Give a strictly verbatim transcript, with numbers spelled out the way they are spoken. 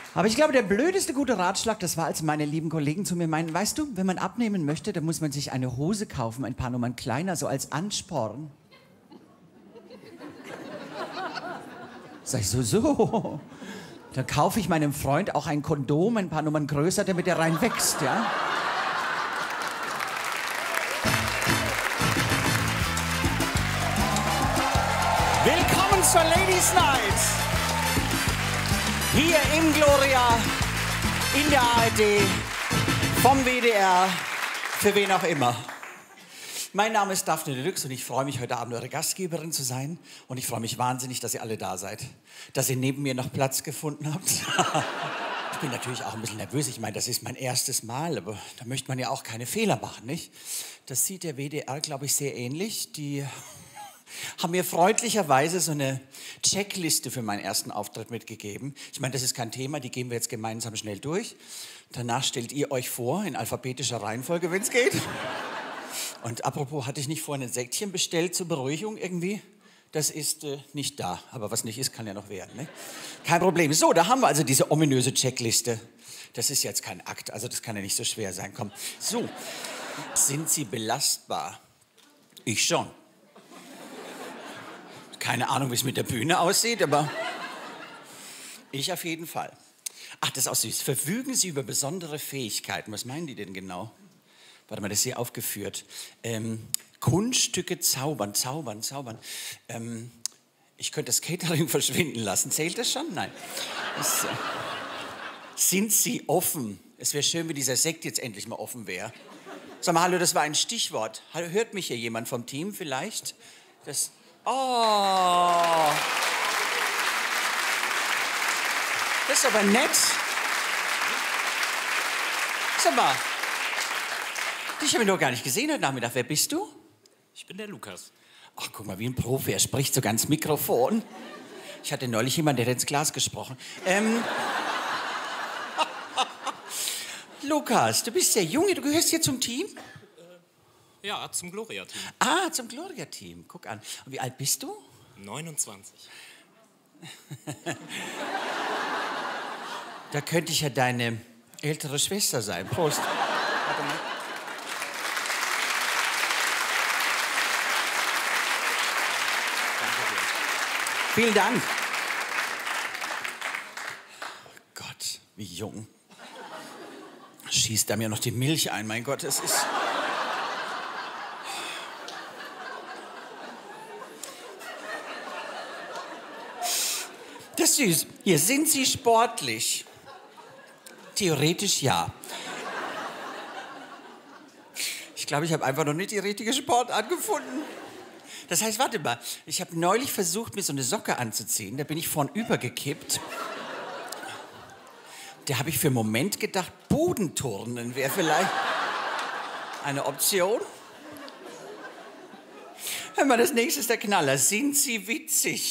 Aber ich glaube, der blödeste gute Ratschlag, das war, als meine lieben Kollegen zu mir meinen, weißt du, wenn man abnehmen möchte, dann muss man sich eine Hose kaufen, ein paar Nummern kleiner, so als Ansporn. Sag ich so, so. Dann kaufe ich meinem Freund auch ein Kondom, ein paar Nummern größer, damit er rein wächst, ja? Willkommen zur Ladies Night. Hier im Gloria, in der A R D, vom W D R, für wen auch immer. Mein Name ist Daphne Deluxe und ich freue mich, heute Abend eure Gastgeberin zu sein. Und ich freue mich wahnsinnig, dass ihr alle da seid. Dass ihr neben mir noch Platz gefunden habt. Ich bin natürlich auch ein bisschen nervös. Ich meine, das ist mein erstes Mal, aber da möchte man ja auch keine Fehler machen, nicht? Das sieht der W D R, glaube ich, sehr ähnlich. Die haben mir freundlicherweise so eine Checkliste für meinen ersten Auftritt mitgegeben. Ich meine, das ist kein Thema, die gehen wir jetzt gemeinsam schnell durch. Danach stellt ihr euch vor, in alphabetischer Reihenfolge, wenn es geht. Und apropos, hatte ich nicht vorhin ein Säckchen bestellt zur Beruhigung irgendwie? Das ist äh, nicht da, aber was nicht ist, kann ja noch werden. Ne? Kein Problem. So, da haben wir also diese ominöse Checkliste. Das ist jetzt kein Akt, also das kann ja nicht so schwer sein. Komm. So, sind Sie belastbar? Ich schon. Keine Ahnung, wie es mit der Bühne aussieht, aber ich auf jeden Fall. Ach, das ist auch süß. Verfügen Sie über besondere Fähigkeiten. Was meinen die denn genau? Warte mal, das ist hier aufgeführt. Ähm, Kunststücke zaubern, zaubern, zaubern. Ähm, ich könnte das Catering verschwinden lassen. Zählt das schon? Nein. Das, äh, sind Sie offen? Es wäre schön, wenn dieser Sekt jetzt endlich mal offen wäre. Sag mal, hallo, das war ein Stichwort. Hört mich hier jemand vom Team vielleicht? Das... Oh. Das ist aber nett. Sag mal. Dich habe ich noch gar nicht gesehen heute Nachmittag. Wer bist du? Ich bin der Lukas. Ach, guck mal, wie ein Profi. Er spricht so ganz Mikrofon. Ich hatte neulich jemanden, der hat ins Glas gesprochen. Ähm. Lukas, du bist der Junge. Du gehörst hier zum Team? Ja, zum Gloria-Team. Ah, zum Gloria-Team. Guck an. Und wie alt bist du? neunundzwanzig. Da könnte ich ja deine ältere Schwester sein. Prost. Warte mal. Danke dir. Vielen Dank. Oh Gott, wie jung. Schießt da mir noch die Milch ein, mein Gott, es ist... Das ist süß. Hier, sind Sie sportlich? Theoretisch ja. Ich glaube, ich habe einfach noch nicht die richtige Sportart gefunden. Das heißt, warte mal, ich habe neulich versucht, mir so eine Socke anzuziehen. Da bin ich vornüber gekippt. Da habe ich für einen Moment gedacht, Bodenturnen wäre vielleicht eine Option. Hör mal, das nächste ist der Knaller. Sind Sie witzig?